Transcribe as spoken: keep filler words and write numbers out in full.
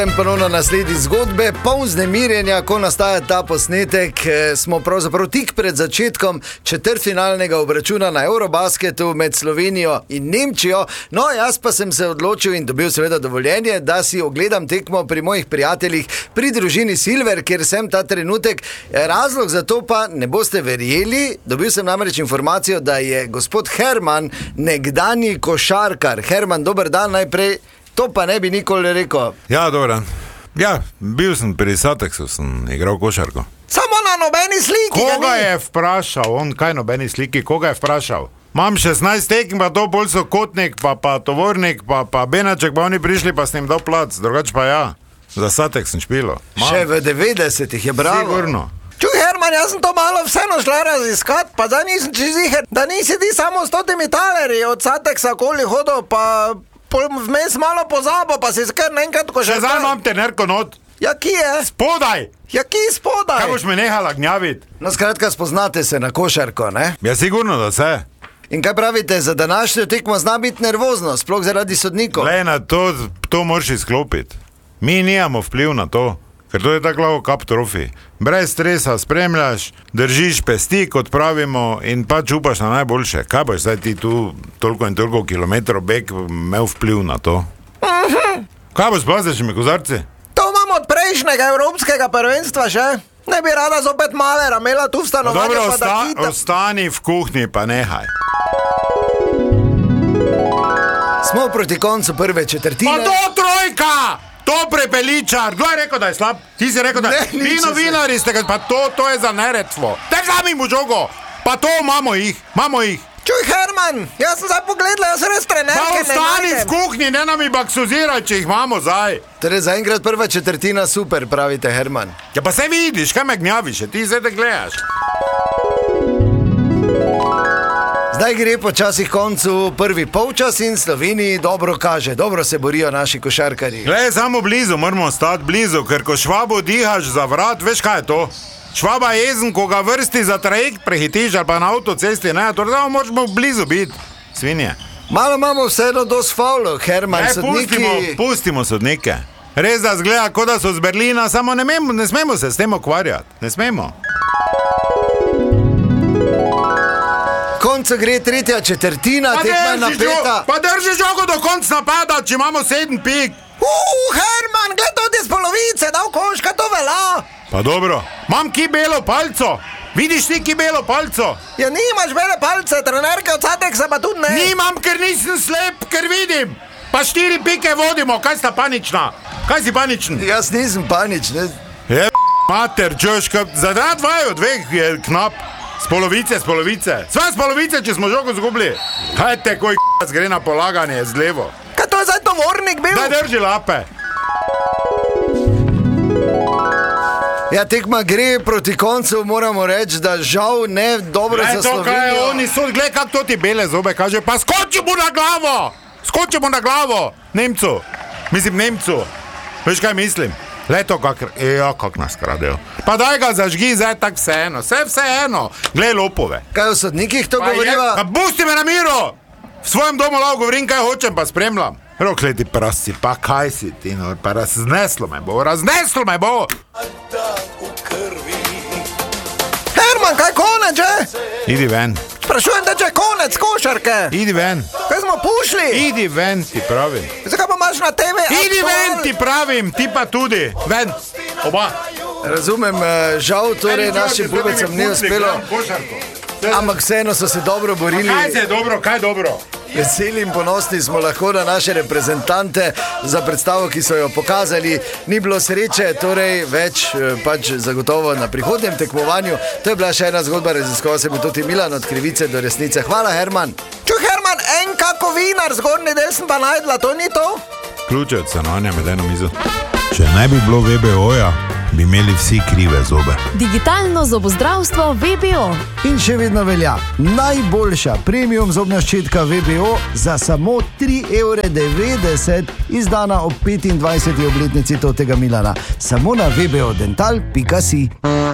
Ponovno nasledi zgodbe, poln vznemirjenja, ko nastaja ta posnetek. Smo pravzaprav tik pred začetkom četrtfinalnega obračuna na Eurobasketu med Slovenijo in Nemčijo. No, jaz pa sem se odločil in dobil seveda dovoljenje, da si ogledam tekmo pri mojih prijateljih pri družini Silver, kjer sem ta trenutek. Razlog za to pa ne boste verjeli, dobil sem namreč informacijo, da je gospod Herman nekdanji košarkar. Herman, dober dan najprej. To pa ne bi nikoli rekel. Ja, dobro. Ja, bil sem pri Sateksu, sem igral košarko. Samo na nobeni sliki. Koga je vprašal? On kaj nobeni sliki? Koga je vprašal? Imam šestnajst tekem, pa to bolj so Kotnik, pa, pa Tovornik, pa, pa Benaček, pa oni prišli, pa s njim dal plac. Drugač pa ja, za Satek sem špilo. Mam. Še v devetdesetih je bravo. Sigurno. Čuj, Herman, jaz sem to malo vseeno šla raziskat, pa da nisem čiziher, da nisi ti samo s totimi talerji od Sateksa okoli hodil, pa... vmes malo pozabo, pa si skar naenkrat košarkar. Še zdaj imam tenerko not. Ja, ki je? Spodaj. Ja, ki spodaj? Kaj boš me nehala gnjavit? No, skratka, spoznate se na košarko, ne? Ja, sigurno, da se. In kaj pravite, za današnjo tekmo zna biti nervozno, sploh zaradi sodnikov? Le, na to, to moraš izklopiti. Mi nijamo vpliv na to, ker to je tako lavo kap trofi. Brez stresa spremljaš, držiš pesti, kot pravimo, in pač upaš na najboljše. Kaj boš zdaj ti tu toliko in toliko kilometrov beg imel vpliv na to? Uh-huh. Kaj boš plastiš mi kozarci? To imamo od prejšnjega evropskega prvenstva še. Ne bi rada zopet Malera imela tu v stanovanju. Dobro, pa osta da kita... ostani v kuhinji, pa nehaj. Smo proti koncu prve četrtine. Pa to trojka! To prepeličar, kdo je rekel, da je slab? Ti si rekel, da je vi novinari ste, pa to, to je za neretvo. Te vzami mu žogo, pa to imamo jih, imamo jih. Čuj, Herman, jaz sem zdaj pogledal, jaz res trenerke ne najdem. Pa ostani v kuhinji, ne nam i baksuziraj, če jih imamo zdaj. Torej, zaenkrat prva četrtina super, pravite, Herman. Ja, pa se vidiš, kaj me gnjaviš, ti zdaj te gledaš. Zdaj gre počasi koncu prvi polčas in Sloveniji dobro kaže, dobro se borijo naši košarkarji. Glej, samo blizu, moramo stati blizu, ker ko Švabo dihaš za vrat, veš kaj je to? Švaba je jezen, ko ga vrsti za trajekt prehitiš ali pa na avtocesti, ne, torej da moramo blizu biti, svinje. Malo imamo vseeno dosti faulov, Herman, ne, sodniki... Pustimo, pustimo sodnike. Res da zgleda, kot da so z Berlina, samo ne, memo, ne smemo se s tem ukvarjati, ne smemo. Koncu gre tretja četrtina, tekma je napeta. Pa drži žogo do konca napada, če imamo sedem pik. Uuu, Herman, gled to iz polovice, da v koška to vela. Pa dobro, imam ki belo palco. Vidiš ti ki belo palco? Ja, nimaš bele palce, trenerke od Sateksa pa tudi ne. Nimam, ker nisem slep, ker vidim. Pa štiri pike vodimo, kaj sta panična? Kaj si paničen? Jaz nisem paničen. Je mater, čoška, zadrat vaju dveh je knap. Z polovice, z polovice. Sva z polovice, če smo žogo zgubili. Kaj te, koj k***c gre na polaganje z levo? Kaj to je zdaj Tovornik bil? Daj drži lape. Ja, tekma gre proti koncu, moramo reči, da žal ne dobro za Slovenijo. Glej to, kaj je oni sod, glej kak to ti bele zobe kaže, pa skoči mu na glavo! Skoči mu na glavo! Nemcu. Mislim, Nemcu. Veš kaj mislim? Leto, kak, ja, kak nas kradejo. Pa daj ga zažgi, zdaj tak vseeno, vse vseeno. Glej lopove. Kaj o sodnikih to govoriva? Pa pusti me na miru! V svojem domu lao govorim, kaj hočem, pa spremljam. Rok, leti prasci, pa kaj si ti, no, pa razneslo me bo, razneslo me bo! Herman, kaj konec, že? Idi ven. Sprašujem, da je konec košarke. Idi ven. Kaj smo pušli? Idi ven, ti pravim. Zakaj pa imaš na te ve? Idi ven, ti pravim, ti pa tudi. Ven, oba. Razumem, žal torej našim pubecam ni uspelo. Ampak vseeno so se dobro borili. Kaj se je dobro, kaj dobro? Veseli in ponosni smo lahko na naše reprezentante za predstavo, ki so jo pokazali. Ni bilo sreče, torej več pač zagotovo na prihodnem tekmovanju. To je bila še ena zgodba, raziskoval se bo tudi Milan od krivice do resnice. Hvala, Herman. Čuj, Herman, en kako vinar, zgornji del sem pa najdla, to ni to? Ključe od stanovanja med eno mizo. Če ne bi bilo V B O-ja, bi imeli vsi krive zobe. Digitalno zobozdravstvo V B O. In še vedno velja najboljša premium zobna ščetka V B O za samo tri evre devetdeset, izdana ob petindvajseti obletnici totega Milana. Samo na v b o dental pika si.